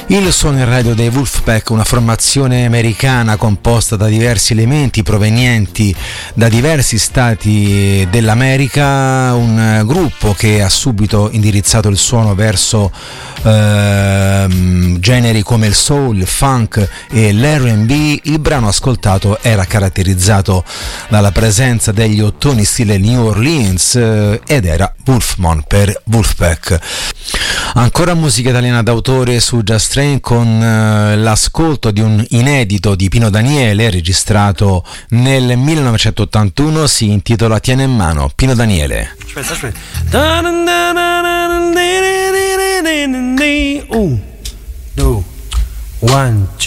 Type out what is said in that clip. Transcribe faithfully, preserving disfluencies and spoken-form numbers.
Il suono in radio dei Vulfpeck, una formazione americana composta da diversi elementi provenienti da diversi stati dell'America, un gruppo che ha subito indirizzato il suono verso ehm, generi come il soul, il funk e l'R and B. Il brano ascoltato era caratterizzato dalla presenza degli ottoni stile New Orleans eh, ed era Wolfman per Vulfpeck. Ancora musica italiana d'autore su Just Train con eh, l'ascolto di un inedito di Pino Daniele registrato nel millenovecentottantuno, si intitola Tiene in mano. Pino Daniele. Aspetta, aspetta. Un, due, one, two.